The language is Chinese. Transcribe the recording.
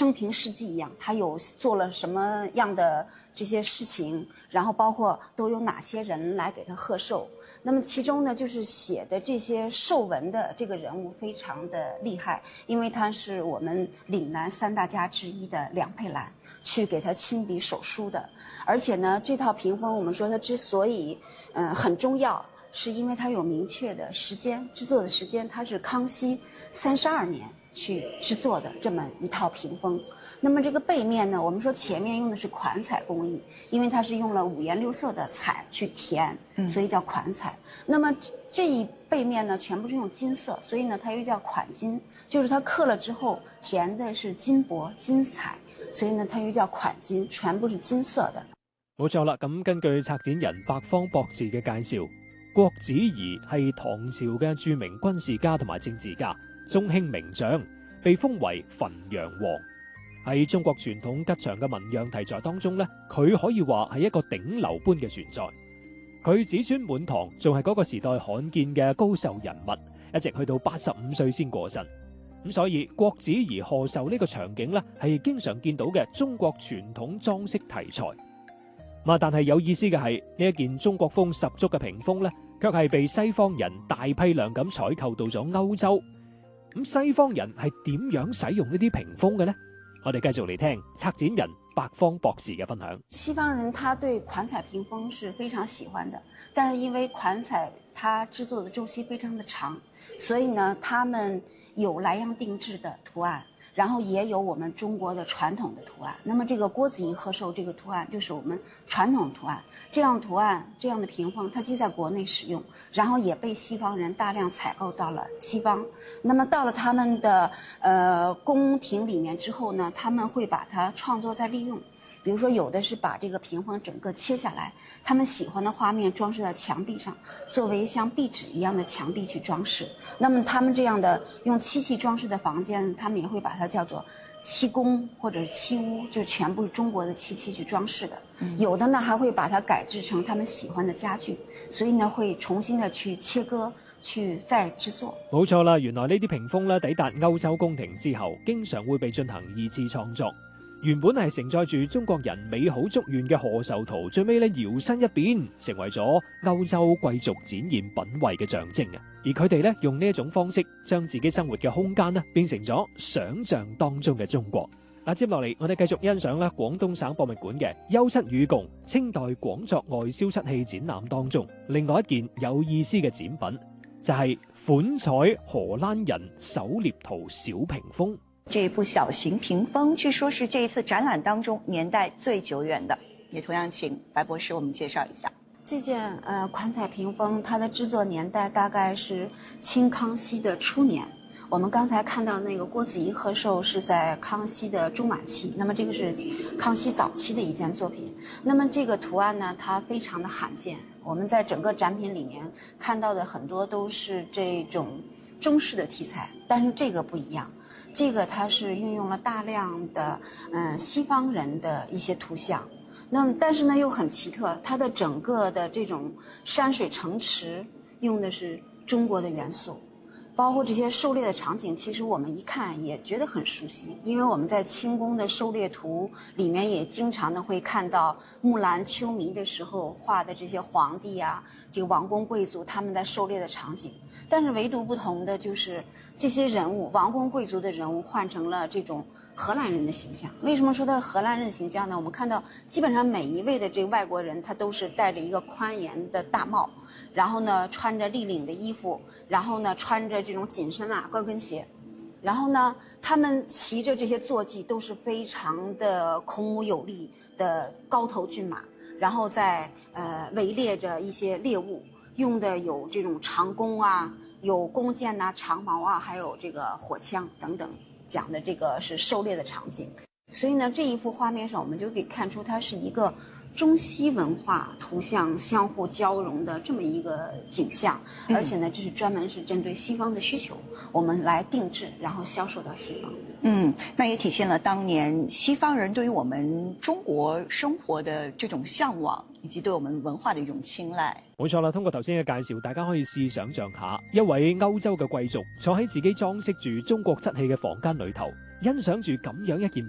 生平事迹一样，他有做了什么样的这些事情，然后包括都有哪些人来给他贺寿。那么其中呢，就是写的这些寿文的这个人物非常的厉害，因为他是我们岭南3大家之一的梁佩兰去给他亲笔手书的。而且呢，这套屏风我们说它之所以很重要，是因为它有明确的时间，制作的时间，它是康熙32年去制作的这么一套屏风。那么这个背面呢，我们说前面用的是款彩工艺，因为它是用了5颜6色的彩去填，所以叫款彩。那么这一背面呢，全部是用金色，所以呢它又叫款金，就是它刻了之后填的是金箔金彩，所以呢它又叫款金，全部是金色的。 冇錯啦，咁根據策展人白方博士嘅介紹，郭子儀係唐朝嘅著名軍事家同埋政治家，中興名將，被封為汾陽王。喺中國傳統吉祥嘅紋樣題材當中呢，佢可以話係一個頂流般嘅存在。佢子孫滿堂，仲係嗰個時代罕見嘅高壽人物，一直去到85歲先過身。咁所以郭子儀賀壽呢個場景呢，係經常見到嘅中國傳統裝飾題材。但係有意思嘅係呢一件中國風十足嘅屏風呢，卻係被西方人大批量咁採購到咗歐洲。咁西方人係點樣使用呢啲屏風嘅呢？我哋繼續嚟聽策展人白方博士嘅分享。 西方人他對款彩屏風是非常喜歡的，但是因為款彩它製作的周期非常的長，所以呢他們有來樣定制的圖案，然後也有我們中國的傳統的圖案。那麼這個郭子儀賀壽這個圖案就是我們傳統圖案，這樣圖案這樣的屏風它既在國內使用，然後也被西方人大量採購到了西方。那麼到了他們的宮廷裡面之後呢，他們會把它創作再利用。比如說有的是把這個屏風整個切下來，他們喜歡的畫面裝飾在牆壁上，作為像壁紙一樣的牆壁去裝飾。那麼他們這樣的用漆器裝飾的房間，他們也會把它叫做漆宮或者是漆屋，就是全部是中國的漆器去裝飾的。有的呢還會把它改制成他們喜歡的家具，所以呢會重新的去切割去再製作。 冇錯啦，原來呢啲屏風咧抵達歐洲宮廷之後，經常會被進行2次創作。原本係承載住中國人美好祝願嘅賀壽圖，最尾咧搖身一變，成為咗歐洲貴族展現品位嘅象徵。而佢哋咧用呢一種方式，將自己生活嘅空間咧變成咗想像當中嘅中國。接落嚟我哋繼續欣賞咧廣東省博物館嘅休戚與共清代廣作外銷漆器展覽當中，另外一件有意思嘅展品就係款彩荷蘭人狩獵圖小屏風。 這幅小型屏風據說是這一次展覽當中年代最久遠的，也同樣請白博士我們介紹一下。 這件款彩屏風，它的製作年代大概是清康熙的初年。我們剛才看到那個郭子儀賀壽是在康熙的中晚期，那麼這個是康熙早期的一件作品。那麼這個圖案呢，它非常的罕見。我們在整個展品裡面看到的很多都是這種中式的題材，但是這個不一樣。這個它是運用了大量的西方人的一些圖像，那麼但是呢又很奇特，它的整個的這種山水城池用的是中國的元素，包括這些狩獵的場景，其實我們一看也覺得很熟悉，因為我們在清宮的狩獵圖裡面也經常的會看到木蘭秋彌的時候畫的這些皇帝啊，這個王公貴族他們在狩獵的場景。但是唯獨不同的就是這些人物，王公貴族的人物換成了這種荷蘭人的形象。為什麼說他是荷蘭人的形象呢？我們看到基本上每一位的這個外國人，他都是戴着一個寬檐的大帽，然後呢穿着立領的衣服，然後呢穿着這種緊身啊高跟鞋，然後呢他們騎着這些坐騎都是非常的孔武有力的高頭駿馬，然後在圍獵着一些獵物。用的有這種長弓啊，有弓箭啊，長矛啊，還有這個火槍等等，講的這個是狩獵的場景。所以呢，這一幅畫面上，我們就可以看出它是一個中西文化圖像相互交融的這麼一個景象。而且呢，這是專門是針對西方的需求，我們來定制，然後銷售到西方。 那也體現了當年西方人對於我們中國生活的這種嚮往，以及對我們文化的一種青睞。 冇錯啦，通過頭先嘅介紹，大家可以試想像下，一位歐洲嘅貴族坐喺自己裝飾住中國漆器嘅房間裏頭，欣賞住咁樣一件屏